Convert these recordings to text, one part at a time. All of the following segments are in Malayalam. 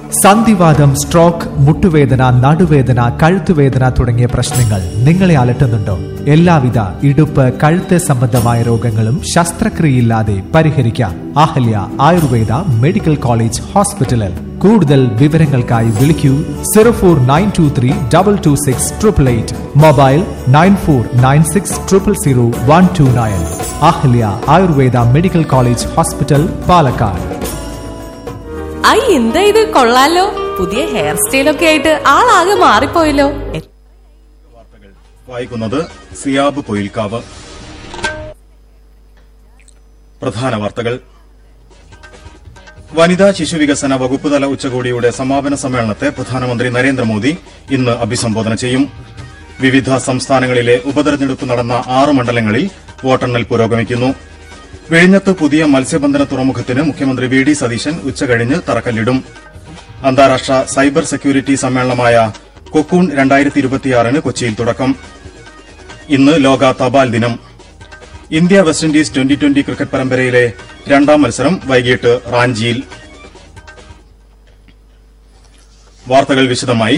സന്ധിവാതം, സ്ട്രോക്ക്, മുട്ടുവേദന, നടുവേദന, കഴുത്തുവേദന തുടങ്ങിയ പ്രശ്നങ്ങൾ നിങ്ങളെ അലട്ടുന്നുണ്ടോ? എല്ലാവിധ ഇടുപ്പ്, കഴുത്ത് സംബന്ധമായ രോഗങ്ങളും ശസ്ത്രക്രിയയില്ലാതെ പരിഹരിക്കാം. അഹല്യ ആയുർവേദ മെഡിക്കൽ കോളേജ് ഹോസ്പിറ്റലിൽ. കൂടുതൽ വിവരങ്ങൾക്കായി വിളിക്കൂ 0492326888. Mobile 9496000129. Ahalya Ayurveda medical college hospital, Palakkad. എന്താ ഇത്, കൊള്ളാലോ. പുതിയ ഹെയർ സ്റ്റൈലൊക്കെ ആയിട്ട് ആളാകെ മാറിപ്പോയല്ലോ. വാർത്തകൾ വായിക്കുന്നത് സിയാബ് പൊയിൽക്കാവ്. പ്രധാന വാർത്തകൾ. വനിതാ ശിശുവികസന വകുപ്പുതല ഉച്ചകോടിയുടെ സമാപന സമ്മേളനത്തെ പ്രധാനമന്ത്രി നരേന്ദ്രമോദി ഇന്ന് അഭിസംബോധന ചെയ്യും. വിവിധ സംസ്ഥാനങ്ങളിലെ ഉപതെരഞ്ഞെടുപ്പ് നടന്ന 6 മണ്ഡലങ്ങളിൽ വോട്ടെണ്ണൽ പുരോഗമിക്കുന്നു. വിഴിഞ്ഞത്ത് പുതിയ മത്സ്യബന്ധന തുറമുഖത്തിന് മുഖ്യമന്ത്രി വി ഡി സതീശൻ ഉച്ചകഴിഞ്ഞ് തറക്കല്ലിടും. അന്താരാഷ്ട്ര സൈബർ സെക്യൂരിറ്റി സമ്മേളനമായ കൊക്കൂൺ 2026 കൊച്ചിയിൽ തുടക്കം. ഇന്ന് ലോക തപാൽ ദിനം. India west Indies T20 cricket പരമ്പരയിലെ 2ാം മത്സരം വൈകിട്ട് റാഞ്ചിയിൽ. വാർത്തകൾ വിശദമായി.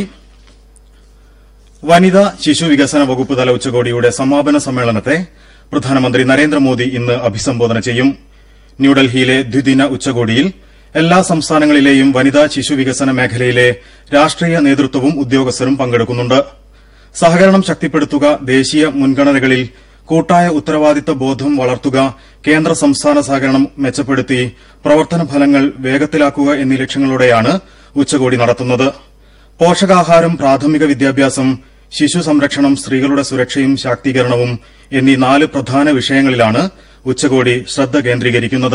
വനിതാ ശിശു വികസന വകുപ്പ് തല ഉച്ചകോടിയുടെ സമാപന സമ്മേളനത്തെ പ്രധാനമന്ത്രി നരേന്ദ്രമോദി ഇന്ന് അഭിസംബോധന ചെയ്യും. ന്യൂഡൽഹിയിലെ ദ്വിദിന ഉച്ചകോടിയിൽ എല്ലാ സംസ്ഥാനങ്ങളിലെയും വനിതാ ശിശു വികസന മേഖലയിലെ രാഷ്ട്രീയ നേതൃത്വവും ഉദ്യോഗസ്ഥരും പങ്കെടുക്കുന്നുണ്ട്. സഹകരണം ശക്തിപ്പെടുത്തുക, ദേശീയ മുൻഗണനകളിൽ കൂട്ടായ ഉത്തരവാദിത്ത ബോധം വളർത്തുക, കേന്ദ്ര സംസ്ഥാന സഹകരണം മെച്ചപ്പെടുത്തി പ്രവർത്തന ഫലങ്ങൾ വേഗത്തിലാക്കുക എന്നീ ലക്ഷ്യങ്ങളോടെയാണ് ഉച്ചകോടി നടത്തുന്നത്. പോഷകാഹാരം, പ്രാഥമിക വിദ്യാഭ്യാസം, ശിശു സംരക്ഷണം, സ്ത്രീകളുടെ സുരക്ഷയും ശാക്തീകരണവും എന്നീ 4 പ്രധാന വിഷയങ്ങളിലാണ് ഉച്ചകോടി ശ്രദ്ധ കേന്ദ്രീകരിക്കുന്നത്.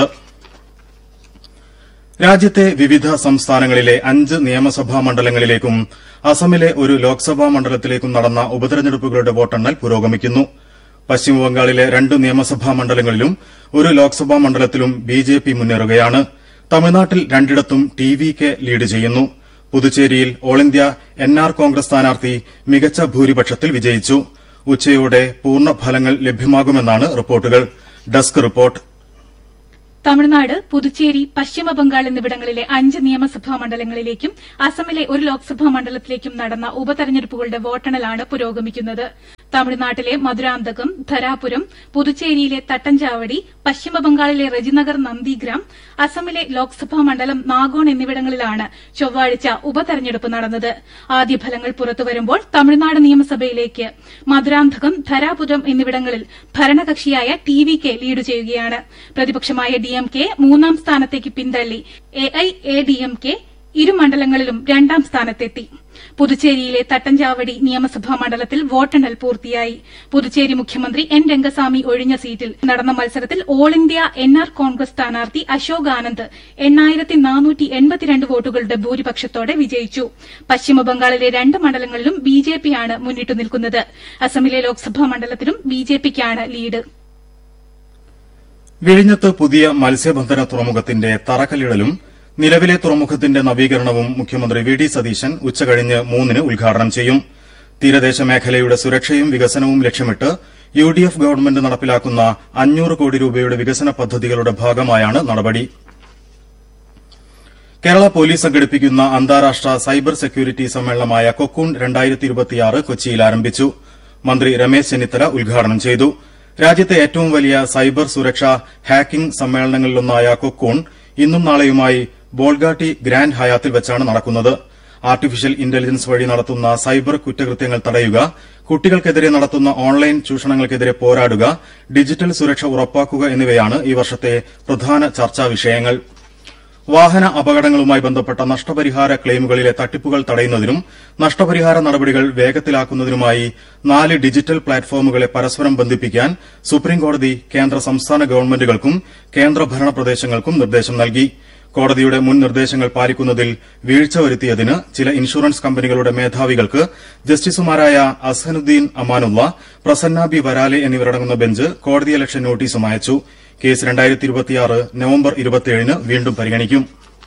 രാജ്യത്തെ വിവിധ സംസ്ഥാനങ്ങളിലെ 5 നിയമസഭാ മണ്ഡലങ്ങളിലേക്കും അസമിലെ ഒരു ലോക്സഭാ മണ്ഡലത്തിലേക്കും നടന്ന ഉപതെരഞ്ഞെടുപ്പുകളുടെ വോട്ടെണ്ണൽ പുരോഗമിക്കുന്നു. പശ്ചിമബംഗാളിലെ 2 നിയമസഭാ മണ്ഡലങ്ങളിലും ഒരു ലോക്സഭാ മണ്ഡലത്തിലും ബിജെപി മുന്നേറുകയാണ്. തമിഴ്നാട്ടിൽ 2ഇടത്തും TVK ലീഡ് ചെയ്യുന്നു. പുതുച്ചേരിയിൽ ഓൾ ഇന്ത്യ NR കോൺഗ്രസ് സ്ഥാനാർത്ഥി മികച്ച ഭൂരിപക്ഷത്തിൽ വിജയിച്ചു. ഉച്ചയോടെ പൂർണ്ണ ഫലങ്ങൾ ലഭ്യമാകുമെന്നാണ് റിപ്പോർട്ടുകൾ. Desk report. തമിഴ്നാട്, പുതുച്ചേരി, പശ്ചിമബംഗാൾ എന്നിവിടങ്ങളിലെ 5 നിയമസഭാ മണ്ഡലങ്ങളിലേക്കും അസമിലെ ഒരു ലോക്സഭാ മണ്ഡലത്തിലേക്കും നടന്ന ഉപതെരഞ്ഞെടുപ്പുകളുടെ വോട്ടെണ്ണലാണ് പുരോഗമിക്കുന്നത്. തമിഴ്നാട്ടിലെ മധുരാന്തകം, ധരാപുരം, പുതുച്ചേരിയിലെ തട്ടഞ്ചാവടി, പശ്ചിമബംഗാളിലെ റെജിനഗർ, നന്ദിഗ്രാം, അസമിലെ ലോക്സഭാ മണ്ഡലം നാഗോൺ എന്നിവിടങ്ങളിലാണ് ചൊവ്വാഴ്ച ഉപതെരഞ്ഞെടുപ്പ് നടന്നത്. ആദ്യ ഫലങ്ങൾ പുറത്തുവരുമ്പോൾ തമിഴ്നാട് നിയമസഭയിലേക്ക് മധുരാന്തകം, ധരാപുരം എന്നിവിടങ്ങളിൽ ഭരണകക്ഷിയായ TVK ലീഡ് ചെയ്യുകയാണ്. പ്രതിപക്ഷമായ DMK 3ാം സ്ഥാനത്തേക്ക് പിന്തള്ളി. AIADMK ഇരു മണ്ഡലങ്ങളിലും 2ാം സ്ഥാനത്തെത്തി. പുതുച്ചേരിയിലെ തട്ടഞ്ചാവടി നിയമസഭാ മണ്ഡലത്തിൽ വോട്ടെണ്ണൽ പൂർത്തിയായി. പുതുച്ചേരി മുഖ്യമന്ത്രി N രംഗസ്വാമി ഒഴിഞ്ഞ സീറ്റിൽ നടന്ന മത്സരത്തിൽ ഓൾ ഇന്ത്യ NR കോൺഗ്രസ് സ്ഥാനാർത്ഥി അശോക് ആനന്ദ് 8482 വോട്ടുകളുടെ ഭൂരിപക്ഷത്തോടെ വിജയിച്ചു. പശ്ചിമബംഗാളിലെ 2 മണ്ഡലങ്ങളിലും BJPയാണ് മുന്നിട്ടു നിൽക്കുന്നത്. അസമിലെ ലോക്സഭാ മണ്ഡലത്തിലും BJPക്കാണ് ലീഡ്. വിഴിഞ്ഞത്ത് പുതിയ മത്സ്യബന്ധന തുറമുഖത്തിന്റെ തറക്കല്ലിടലും നിലവിലെ തുറമുഖത്തിന്റെ നവീകരണവും മുഖ്യമന്ത്രി വി ഡി സതീശൻ ഉച്ചകഴിഞ്ഞ് 3-ന് ഉദ്ഘാടനം ചെയ്യും. തീരദേശ മേഖലയുടെ സുരക്ഷയും വികസനവും ലക്ഷ്യമിട്ട് UDF ഗവൺമെന്റ് നടപ്പിലാക്കുന്ന 500 കോടി രൂപയുടെ വികസന പദ്ധതികളുടെ ഭാഗമായാണ് നടപടി. കേരള പോലീസ് സംഘടിപ്പിക്കുന്ന അന്താരാഷ്ട്ര സൈബർ സെക്യൂരിറ്റി സമ്മേളനമായ കൊക്കൂൺ 2026 കൊച്ചിയിൽ ആരംഭിച്ചു. മന്ത്രി രമേശ് ചെന്നിത്തല ഉദ്ഘാടനം ചെയ്തു. രാജ്യത്തെ ഏറ്റവും വലിയ സൈബർ സുരക്ഷാ ഹാക്കിംഗ് സമ്മേളനങ്ങളിലൊന്നായ കൊക്കൂൺ ഇന്നും നാളെയുമായി ബോൾഗാട്ടി ഗ്രാൻഡ് ഹയാത്തിൽ വെച്ചാണ് നടക്കുന്നത്. ആർട്ടിഫിഷ്യൽ ഇന്റലിജൻസ് വഴി നടത്തുന്ന സൈബർ കുറ്റകൃത്യങ്ങൾ തടയുക, കുട്ടികൾക്കെതിരെ നടത്തുന്ന ഓൺലൈൻ ചൂഷണങ്ങൾക്കെതിരെ പോരാടുക, ഡിജിറ്റൽ സുരക്ഷ ഉറപ്പാക്കുക എന്നിവയാണ് ഈ വർഷത്തെ പ്രധാന ചർച്ചാ വിഷയങ്ങൾ. വാഹന അപകടങ്ങളുമായി ബന്ധപ്പെട്ട നഷ്ടപരിഹാര ക്ലെയിമുകളിലെ തട്ടിപ്പുകൾ തടയുന്നതിനും നഷ്ടപരിഹാര നടപടികൾ വേഗത്തിലാക്കുന്നതിനുമായി 4 ഡിജിറ്റൽ പ്ലാറ്റ്ഫോമുകളെ പരസ്പരം ബന്ധിപ്പിക്കാൻ സുപ്രീംകോടതി കേന്ദ്ര സംസ്ഥാന ഗവൺമെന്റുകൾക്കും കേന്ദ്രഭരണ പ്രദേശങ്ങൾക്കും നിർദ്ദേശം നൽകി. കോടതിയുടെ മുൻ നിർദ്ദേശങ്ങൾ പാലിക്കുന്നതിൽ വീഴ്ച വരുത്തിയതിന് ചില ഇൻഷുറൻസ് കമ്പനികളുടെ മേധാവികൾക്ക് ജസ്റ്റിസുമാരായ അസ്ഹനുദ്ദീൻ അമാനുള്ള, പ്രസന്ന ബി വരാലെ എന്നിവരടങ്ങുന്ന ബെഞ്ച് കോടതിയലക്ഷ്യ നോട്ടീസും അയച്ചു. കേസ് 2026 നവംബർ 27-ന് വീണ്ടും പരിഗണിക്കും.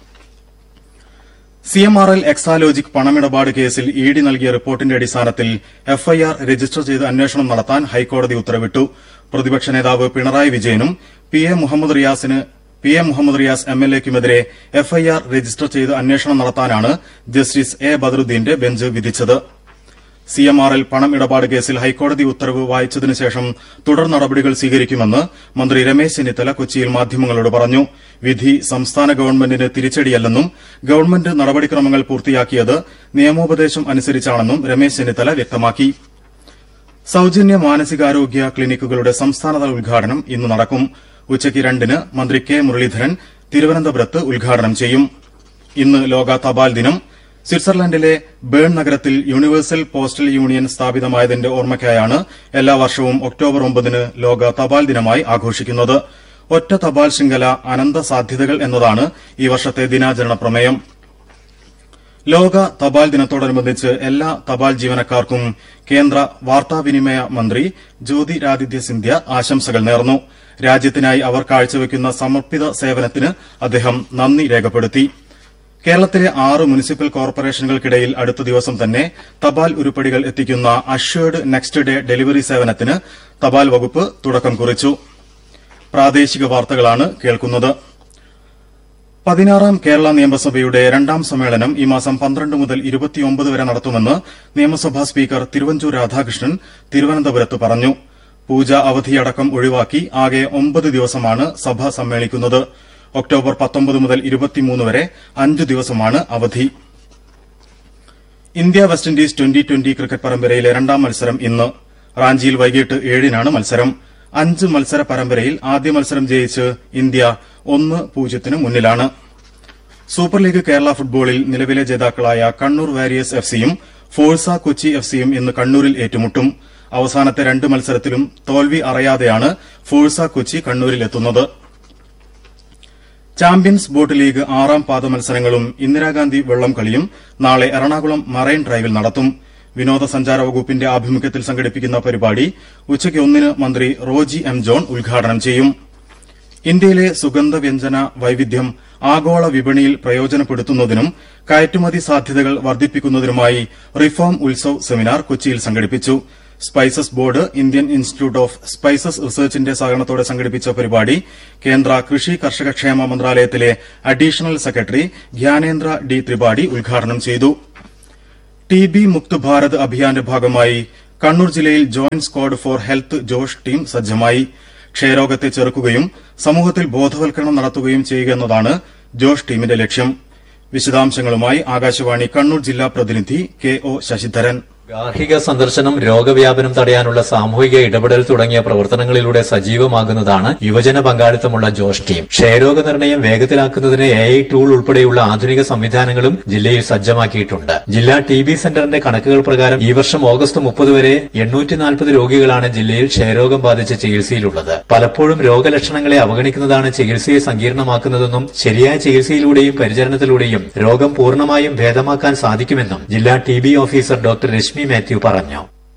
CMRL എക്സാലോജിക് പണമിടപാട് കേസിൽ ED നൽകിയ റിപ്പോർട്ടിന്റെ അടിസ്ഥാനത്തിൽ FIR രജിസ്റ്റർ ചെയ്ത് അന്വേഷണം നടത്താൻ ഹൈക്കോടതി ഉത്തരവിട്ടു. പ്രതിപക്ഷ നേതാവ് പിണറായി വിജയനും PA Muhammad റിയാസിന് PM Muhammad Riyas MLAക്കുമെതിരെ FIR register ചെയ്ത് അന്വേഷണം നടത്താനാണ് ജസ്റ്റിസ് A ബദറുദ്ദീന്റെ ബെഞ്ച് വിധിച്ചത്. CMRL പണം ഇടപാട് കേസിൽ ഹൈക്കോടതി ഉത്തരവ് വായിച്ചതിനുശേഷം തുടർ നടപടികൾ സ്വീകരിക്കുമെന്ന് മന്ത്രി രമേശ് ചെന്നിത്തല കൊച്ചിയിൽ മാധ്യമങ്ങളോട് പറഞ്ഞു. വിധി സംസ്ഥാന ഗവൺമെന്റിന് തിരിച്ചടിയല്ലെന്നും ഗവൺമെന്റ് നടപടിക്രമങ്ങൾ പൂർത്തിയാക്കിയത് നിയമോപദേശം അനുസരിച്ചാണെന്നും രമേശ് ചെന്നിത്തല വ്യക്തമാക്കി. സൌജന്യ മാനസികാരോഗ്യ ക്ലിനിക്കുകളുടെ സംസ്ഥാനതല ഉദ്ഘാടനം ഇന്ന് നടക്കും. ഉച്ചയ്ക്ക് 2-ന് മന്ത്രി K മുരളീധരൻ തിരുവനന്തപുരത്ത് ഉദ്ഘാടനം ചെയ്യും. ഇന്ന് ലോക തപാൽ ദിനം. സ്വിറ്റ്സർലൻഡിലെ ബേൺ നഗരത്തിൽ യൂണിവേഴ്സൽ പോസ്റ്റൽ യൂണിയൻ സ്ഥാപിതമായതിന്റെ ഓർമ്മയ്ക്കായാണ് എല്ലാ വർഷവും ഒക്ടോബർ 9-ന് ലോക തപാൽ ദിനമായി ആഘോഷിക്കുന്നത്. ഒറ്റ തപാൽ ശൃംഖല അനന്ത സാധ്യതകൾ എന്നതാണ് ഈ വർഷത്തെ ദിനാചരണ പ്രമേയം. ലോക തപാൽ ദിനത്തോടനുബന്ധിച്ച് എല്ലാ തപാൽ ജീവനക്കാർക്കും കേന്ദ്ര വാർത്താവിനിമയ മന്ത്രി ജ്യോതിരാദിത്യ സിന്ധ്യ ആശംസകൾ നേർന്നു. രാജ്യത്തിനായി അവർ കാഴ്ചവെക്കുന്ന സമർപ്പിത സേവനത്തിന് അദ്ദേഹം നന്ദി രേഖപ്പെടുത്തി. കേരളത്തിലെ 6 മുനിസിപ്പൽ കോർപ്പറേഷനുകൾക്കിടയിൽ അടുത്ത ദിവസം തന്നെ തപാൽ ഉരുപ്പടികൾ എത്തിക്കുന്ന അഷ്വേർഡ് നെക്സ്റ്റ് ഡേ ഡെലിവറി സേവനത്തിന് തപാൽ വകുപ്പ് തുടക്കം കുറിച്ചു. പ്രാദേശിക വാർത്തകളാണ് കേൾക്കുന്നത്. 16ാം കേരള നിയമസഭയുടെ 2ാം സമ്മേളനം ഈ മാസം 12 മുതൽ 29 വരെ നടത്തുമെന്ന് നിയമസഭാ സ്പീക്കർ തിരുവഞ്ചൂർ രാധാകൃഷ്ണൻ തിരുവനന്തപുരത്ത് പറഞ്ഞു. പൂജ അവധിയടക്കം ഒഴിവാക്കി ആകെ 9 ദിവസമാണ് സഭ സമ്മേളിക്കുന്നത്. ഒക്ടോബർ 19 മുതൽ 23 വരെ 5 ദിവസമാണ് അവധി. India west Indies T20 cricket പരമ്പരയിലെ 2ാം മത്സരം ഇന്ന്. റാഞ്ചിയിൽ വൈകിട്ട് 7-നാണ് മത്സരം. 5 മത്സര പരമ്പരയിൽ ആദ്യ മത്സരം ജയിച്ച് ഇന്ത്യ 1-0 മുന്നിലാണ്. സൂപ്പർ ലീഗ് കേരള ഫുട്ബോളിൽ നിലവിലെ ജേതാക്കളായ കണ്ണൂർ വാരിയേഴ്സ് FCയും ഫോഴ്സ കൊച്ചി FCയും ഇന്ന് കണ്ണൂരിൽ ഏറ്റുമുട്ടും. അവസാനത്തെ 2 മത്സരത്തിലും തോൽവി അറിയാതെയാണ് Forca Kochi കണ്ണൂരിലെത്തുന്നത്. Champions boat league 6ാം പാദ മത്സരങ്ങളും ഇന്ദിരാഗാന്ധി വെള്ളം കളിയും നാളെ എറണാകുളം മറൈൻ ഡ്രൈവിൽ നടത്തും. വിനോദസഞ്ചാര വകുപ്പിന്റെ ആഭിമുഖ്യത്തിൽ സംഘടിപ്പിക്കുന്ന പരിപാടി ഉച്ചയ്ക്ക് 1-ന് മന്ത്രി റോജി M ജോൺ ഉദ്ഘാടനം ചെയ്യും. ഇന്ത്യയിലെ സുഗന്ധവ്യഞ്ജന വൈവിധ്യം ആഗോള വിപണിയിൽ പ്രയോജനപ്പെടുത്തുന്നതിനും കയറ്റുമതി സാധ്യതകൾ വർദ്ധിപ്പിക്കുന്നതിനുമായി റിഫോം ഉത്സവ് സെമിനാർ കൊച്ചിയിൽ സംഘടിപ്പിച്ചു. Spices board, Indian institute of spices റിസർച്ചിന്റെ സഹകരണത്തോടെ സംഘടിപ്പിച്ച പരിപാടി കേന്ദ്ര കൃഷി കർഷകക്ഷേമ മന്ത്രാലയത്തിലെ additional secretary Gyanendra D Tripathi ഉദ്ഘാടനം ചെയ്തു. TB മുക്ത് ഭാരത് അഭിയാന്റെ ഭാഗമായി കണ്ണൂർ ജില്ലയിൽ joint squad for health Josh team സജ്ജമായി. ക്ഷയരോഗത്തെ ചെറുക്കുകയും സമൂഹത്തിൽ ബോധവൽക്കരണം നടത്തുകയും ചെയ്യുകയെന്നതാണ് ജോഷ് ടീമിന്റെ ലക്ഷ്യം. വിശദാംശങ്ങളുമായി ആകാശവാണി കണ്ണൂർ ജില്ലാ പ്രതിനിധി KO ശശിധരൻ. ഗാർഹിക സന്ദർശനം, രോഗവ്യാപനം തടയാനുള്ള സാമൂഹിക ഇടപെടൽ തുടങ്ങിയ പ്രവർത്തനങ്ങളിലൂടെ സജീവമാകുന്നതാണ് യുവജന പങ്കാളിത്തമുള്ള ജോഷ് ടീം. ക്ഷയരോഗ നിർണയം വേഗത്തിലാക്കുന്നതിന് AI ടൂൾ ഉൾപ്പെടെയുള്ള ആധുനിക സംവിധാനങ്ങളും ജില്ലയിൽ സജ്ജമാക്കിയിട്ടുണ്ട്. ജില്ലാ TB സെന്ററിന്റെ കണക്കുകൾ പ്രകാരം ഈ വർഷം ഓഗസ്റ്റ് 30 വരെ 840 രോഗികളാണ് ജില്ലയിൽ ക്ഷയരോഗം ബാധിച്ച് ചികിത്സയിലുള്ളത്. പലപ്പോഴും രോഗലക്ഷണങ്ങളെ അവഗണിക്കുന്നതാണ് ചികിത്സയെ സങ്കീർണമാക്കുന്നതെന്നും ശരിയായ ചികിത്സയിലൂടെയും പരിചരണത്തിലൂടെയും രോഗം പൂർണ്ണമായും ഭേദമാക്കാൻ സാധിക്കുമെന്നും ജില്ലാ TB officer doctor Rashmi Mathew പറഞ്ഞു.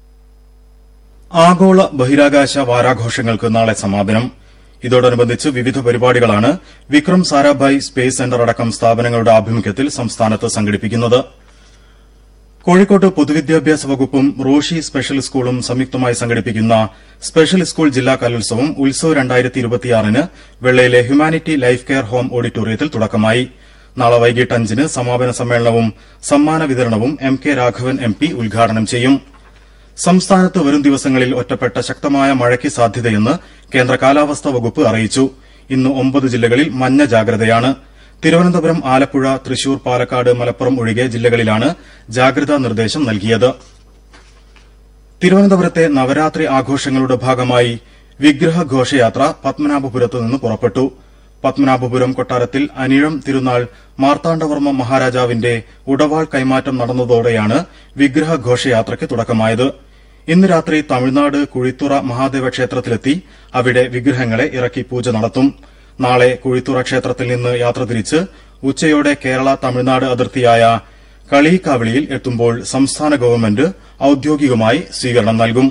ആഗോള ബഹിരാകാശ വാരാഘോഷങ്ങൾക്ക് നാളെ സമാപനം. ഇതോടനുബന്ധിച്ച് വിവിധ പരിപാടികളാണ് വിക്രം സാരാഭായ് സ്പേസ് സെന്റർ അടക്കം സ്ഥാപനങ്ങളുടെ ആഭിമുഖ്യത്തിൽ സംസ്ഥാനത്ത് സംഘടിപ്പിക്കുന്നത്. കോഴിക്കോട്ട് പൊതുവിദ്യാഭ്യാസ വകുപ്പും റോഷി സ്പെഷ്യൽ സ്കൂളും സംയുക്തമായി സംഘടിപ്പിക്കുന്ന സ്പെഷ്യൽ സ്കൂൾ ജില്ലാ കലോത്സവം Utsav 2026-ന് വെള്ളയിലെ humanity life care home ഓഡിറ്റോറിയത്തിൽ തുടക്കമായി. നാളെ വൈകിട്ട് 5-ന് സമാപന സമ്മേളനവും സമ്മാന വിതരണവും MK രാഘവൻ MP ഉദ്ഘാടനം ചെയ്യും. സംസ്ഥാനത്ത് വരും ദിവസങ്ങളിൽ ഒറ്റപ്പെട്ട ശക്തമായ മഴയ്ക്ക് സാധ്യതയെന്ന് കേന്ദ്ര കാലാവസ്ഥാ വകുപ്പ് അറിയിച്ചു. ഇന്ന് 9 ജില്ലകളിൽ മഞ്ഞ ജാഗ്രതയാണ്. തിരുവനന്തപുരം, ആലപ്പുഴ, തൃശൂർ, പാലക്കാട്, മലപ്പുറം ഒഴികെ ജില്ലകളിലാണ് ജാഗ്രതാ നിർദ്ദേശം നൽകിയത്. തിരുവനന്തപുരത്തെ നവരാത്രി ആഘോഷങ്ങളുടെ ഭാഗമായി വിഗ്രഹ ഘോഷയാത്ര പത്മനാഭപുരത്ത് നിന്ന് പുറപ്പെട്ടു. പത്മനാഭപുരം കൊട്ടാരത്തിൽ അനിഴം തിരുനാൾ മാർത്താണ്ഡവർമ്മ മഹാരാജാവിന്റെ ഉടവാൾ കൈമാറ്റം നടന്നതോടെയാണ് വിഗ്രഹ ഘോഷയാത്രയ്ക്ക് തുടക്കമായത്. ഇന്ന് രാത്രി തമിഴ്നാട് കുഴിത്തുറ മഹാദേവ ക്ഷേത്രത്തിലെത്തി അവിടെ വിഗ്രഹങ്ങളെ ഇറക്കി പൂജ നടത്തും. നാളെ കുഴിത്തുറ ക്ഷേത്രത്തിൽ നിന്ന് യാത്ര തിരിച്ച് ഉച്ചയോടെ കേരള തമിഴ്നാട് അതിർത്തിയായ കളിയിക്കാവിളിയിൽ എത്തുമ്പോൾ സംസ്ഥാന ഗവൺമെന്റ് ഔദ്യോഗികമായി സ്വീകരണം നൽകും.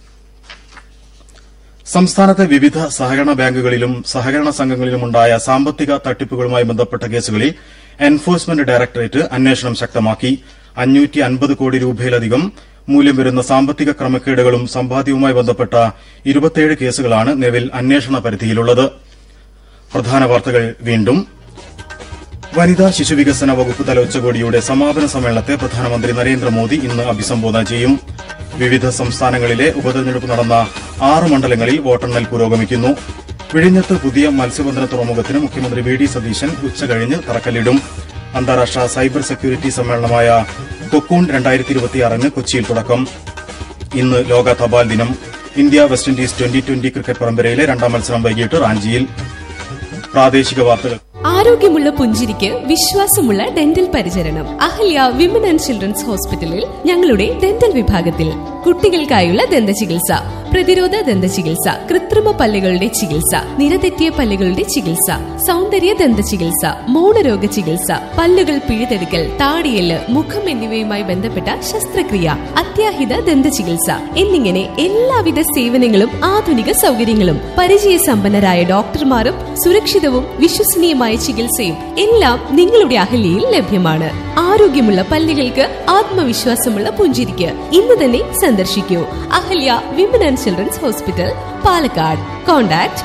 സംസ്ഥാനത്തെ വിവിധ സഹകരണ ബാങ്കുകളിലും സഹകരണ സംഘങ്ങളിലുമുണ്ടായ സാമ്പത്തിക തട്ടിപ്പുകളുമായി ബന്ധപ്പെട്ട കേസുകളിൽ എൻഫോഴ്സ്മെന്റ് ഡയറക്ടറേറ്റ് അന്വേഷണം ശക്തമാക്കി. 550 കോടി രൂപയിലധികം മൂല്യം വരുന്ന സാമ്പത്തിക ക്രമക്കേടുകളും സമ്പാദ്യവുമായി ബന്ധപ്പെട്ട 27 കേസുകളാണ് നിലവിൽ അന്വേഷണ പരിധിയിലുള്ളത്. പ്രധാന വാർത്തകൾ വീണ്ടും. വനിതാ ശിശുവികസന വകുപ്പ് തല ഉച്ചകോടിയുടെ സമാപന സമ്മേളനത്തെ പ്രധാനമന്ത്രി നരേന്ദ്രമോദി ഇന്ന് അഭിസംബോധന ചെയ്യും. വിവിധ സംസ്ഥാനങ്ങളിലെ ഉപതെരഞ്ഞെടുപ്പ് നടന്ന 6 മണ്ഡലങ്ങളിൽ വോട്ടെണ്ണൽ പുരോഗമിക്കുന്നു. വിഴിഞ്ഞത്ത് പുതിയ മത്സ്യബന്ധന തുറമുഖത്തിന് മുഖ്യമന്ത്രി വി ഡി സതീശൻ ഉച്ചകഴിഞ്ഞ് തറക്കല്ലിടും. അന്താരാഷ്ട്ര സൈബർ സെക്യൂരിറ്റി സമ്മേളനമായ കൊക്കൂൺ 2026 കൊച്ചിയിൽ തുടക്കം. ഇന്ന് ലോക തപാൽ ദിനം. ഇന്ത്യ വെസ്റ്റ് ഇൻഡീസ് 2020 ക്രിക്കറ്റ് പരമ്പരയിലെ 2ാം മത്സരം വൈകിട്ട് റാഞ്ചിയിൽ. പ്രാദേശിക വാർത്തകൾ. ആരോഗ്യമുള്ള പുഞ്ചിരിക്ക് വിശ്വാസമുള്ള ഡെന്റൽ പരിചരണം. അഹല്യ വിമൻ ആൻഡ് ചിൽഡ്രൻസ് ഹോസ്പിറ്റലിൽ ഞങ്ങളുടെ ഡെന്റൽ വിഭാഗത്തിൽ കുട്ടികൾക്കായുള്ള ദന്തചികിത്സ, പ്രതിരോധ ദന്തചികിത്സ, കൃത്രിമ പല്ലുകളുടെ ചികിത്സ, നിരതെറ്റിയ പല്ലുകളുടെ ചികിത്സ, സൗന്ദര്യ ദന്തചികിത്സ, മൗനരോഗ ചികിത്സ, പല്ലുകൾ പിഴുതെടുക്കൽ, താടിയെല്ല്, മുഖം എന്നിവയുമായി ബന്ധപ്പെട്ട ശസ്ത്രക്രിയ, അത്യാഹിത ദന്തചികിത്സ എന്നിങ്ങനെ എല്ലാവിധ സേവനങ്ങളും ആധുനിക സൗകര്യങ്ങളും പരിചയസമ്പന്നരായ ഡോക്ടർമാരും സുരക്ഷിതവും വിശ്വസനീയമായ ചികിത്സയും എല്ലാം നിങ്ങളുടെ അഹല്യയിൽ ലഭ്യമാണ്. ആരോഗ്യമുള്ള പല്ലുകൾക്ക് ആത്മവിശ്വാസമുള്ള പുഞ്ചിരിക്ക് ഇന്ന് തന്നെ സന്ദർശിക്കൂ. Ahalya women and children's hospital, Palakkad. Contact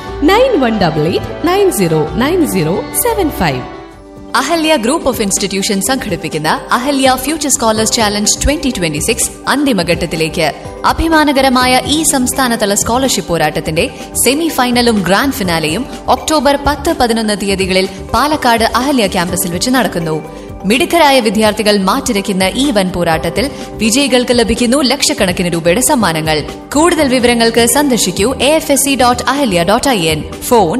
9188909075. Ahalya group of institution സംഘടിപ്പിക്കുന്ന അഹല്യ ഫ്യൂച്ചർ സ്കോളേഴ്സ് ചാലഞ്ച് 2026 അന്തിമഘട്ടത്തിലേക്ക്. അഭിമാനകരമായ ഈ സംസ്ഥാനതല സ്കോളർഷിപ്പ് പോരാട്ടത്തിന്റെ സെമി ഫൈനലും ഗ്രാൻഡ് ഫിനാലെയും ഒക്ടോബർ 10-11 തീയതികളിൽ പാലക്കാട് അഹല്യ ക്യാമ്പസിൽ വെച്ച് നടക്കുന്നു. മിടുക്കരായ വിദ്യാർത്ഥികൾ മാറ്റിരയ്ക്കുന്ന ഈ വൻ പോരാട്ടത്തിൽ വിജയികൾക്ക് ലഭിക്കുന്നു ലക്ഷക്കണക്കിന് രൂപയുടെ സമ്മാനങ്ങൾ. കൂടുതൽ വിവരങ്ങൾക്ക് സന്ദർശിക്കൂ afsc.ahilya.in. ഫോൺ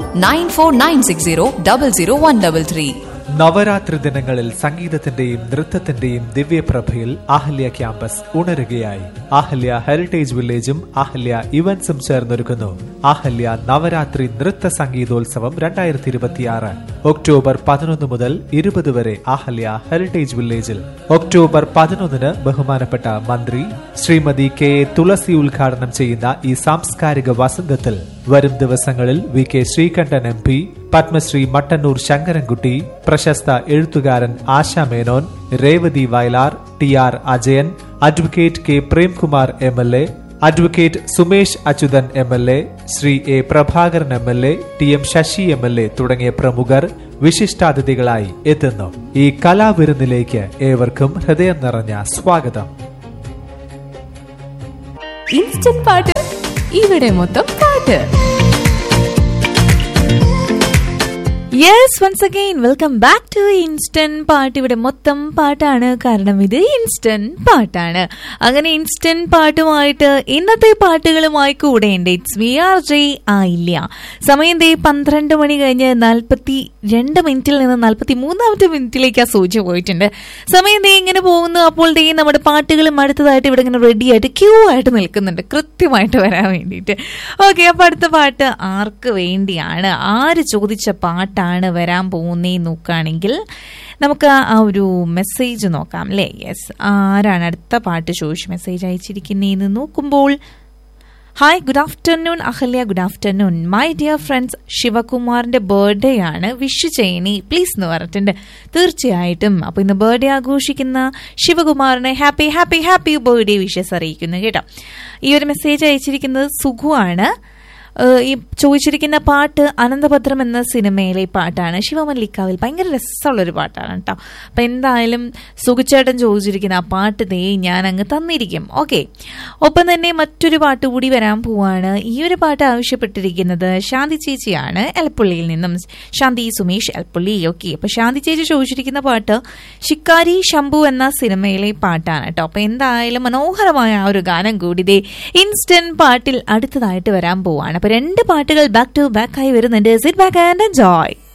9496000133. നവരാത്രി ദിനങ്ങളിൽ സംഗീതത്തിന്റെയും നൃത്തത്തിന്റെയും ദിവ്യപ്രഭയിൽ അഹല്യ ക്യാമ്പസ് ഉണരുകയായി. അഹല്യ ഹെറിറ്റേജ് വില്ലേജും അഹല്യ ഇവന്റ്സും ചേർന്നൊരുക്കുന്നു അഹല്യ നവരാത്രി നൃത്ത സംഗീതോത്സവം 2026. ഒക്ടോബർ 11 മുതൽ 20 വരെ അഹല്യ ഹെറിറ്റേജ് വില്ലേജിൽ. ഒക്ടോബർ 11 ബഹുമാനപ്പെട്ട മന്ത്രി ശ്രീമതി കെ എ തുളസി ഉദ്ഘാടനം ചെയ്യുന്ന ഈ സാംസ്കാരിക വസന്തത്തിൽ വരും ദിവസങ്ങളിൽ V K Sreekandan MP, Padmashri Mattannur Sankarankutty, പ്രശസ്ത എഴുത്തുകാരൻ ASHA Menon, Revathi Vayalar, TR Ajayan, advocate K Premkumar MLA, advocate Sumesh Achuthan MLA, Shri A Prabhakaran MLA, TM Sasi MLA തുടങ്ങിയ പ്രമുഖർ വിശിഷ്ടാതിഥികളായി എത്തുന്നു. ഈ കലാവിരുന്നിലേക്ക് ഏവർക്കും ഹൃദയം നിറഞ്ഞ സ്വാഗതം. ഇൻസ്റ്റന്റ് പാട്ട്, ഇവിടെ മൊത്തം പാട്ട്. Yes, once again welcome back to instant പാട്ട്. ഇവിടെ മൊത്തം പാട്ടാണ്, കാരണം ഇത് ഇൻസ്റ്റന്റ് പാട്ടാണ്. അങ്ങനെ ഇൻസ്റ്റന്റ് പാട്ടുമായിട്ട് ഇന്നത്തെ പാട്ടുകളുമായി കൂടെ ഉണ്ട് ഇറ്റ്സ് വി ആർ ജെ ആയില്ല. സമയം 12 മണി കഴിഞ്ഞ് 42 മിനിറ്റിൽ നിന്ന് 43 മിനിറ്റിലേക്ക് ആ സൂചി പോയിട്ടുണ്ട്. സമയം ഇങ്ങനെ പോകുന്നു. അപ്പോൾ നമ്മുടെ പാട്ടുകളും അടുത്തതായിട്ട് ഇവിടെ ഇങ്ങനെ റെഡി ആയിട്ട് ക്യൂ ആയിട്ട് നിൽക്കുന്നുണ്ട്, കൃത്യമായിട്ട് വരാൻ വേണ്ടിയിട്ട്. ഓക്കെ, അപ്പൊ അടുത്ത പാട്ട് ആർക്ക് വേണ്ടിയാണ്, ആര് ചോദിച്ച പാട്ടാണ് വരാൻ പോകുന്നേ നോക്കുകയാണെങ്കിൽ നമുക്ക് ആ ഒരു മെസ്സേജ് നോക്കാം അല്ലേ. യെസ്, ആരാണ് അടുത്ത പാട്ട് ചോദിച്ച് മെസ്സേജ് അയച്ചിരിക്കുന്നതെന്ന് നോക്കുമ്പോൾ, hi, good afternoon Ahalya. Good afternoon my dear friends. ശിവകുമാറിന്റെ birthday ആണ്, വിഷ് ചെയ്യണേ പ്ലീസ് എന്ന് പറഞ്ഞിട്ടുണ്ട്. തീർച്ചയായിട്ടും. അപ്പൊ ഇന്ന് ബർത്ത്ഡേ ആഘോഷിക്കുന്ന ശിവകുമാറിന് happy happy happy birthday wishes അറിയിക്കുന്നു കേട്ടോ. ഈ ഒരു മെസ്സേജ് അയച്ചിരിക്കുന്നത് സുഖുവാണ്. ഈ ചോദിച്ചിരിക്കുന്ന പാട്ട് അനന്തഭദ്രം എന്ന സിനിമയിലെ പാട്ടാണ്. ശിവമല്ലിക്കാവിൽ ഭയങ്കര രസമുള്ളൊരു പാട്ടാണ് കേട്ടോ. അപ്പം എന്തായാലും സുഖച്ചേട്ടൻ ചോദിച്ചിരിക്കുന്ന ആ പാട്ട് ഞാൻ അങ്ങ് തന്നിരിക്കും. ഓക്കെ, ഒപ്പം തന്നെ മറ്റൊരു പാട്ട് കൂടി വരാൻ പോവാണ്. ഈ ഒരു പാട്ട് ആവശ്യപ്പെട്ടിരിക്കുന്നത് ശാന്തി ചേച്ചിയാണ്, എലപ്പുള്ളിയിൽ നിന്നും. ശാന്തി സുമേഷ്, എലപ്പുള്ളി. ഓക്കെ, അപ്പൊ ശാന്തി ചേച്ചി ചോദിച്ചിരിക്കുന്ന പാട്ട് ശിക്കാരി ശംഭു എന്ന സിനിമയിലെ പാട്ടാണ് കേട്ടോ. അപ്പൊ എന്തായാലും മനോഹരമായ ആ ഒരു ഗാനം കൂടി ഇൻസ്റ്റന്റ് പാട്ടിൽ അടുത്തതായിട്ട് വരാൻ പോവാണ്. 2 പാട്ടുകൾ ബാക്ക് ടു ബാക്ക് ആയി വരുന്നുണ്ട്. Sit back and enjoy.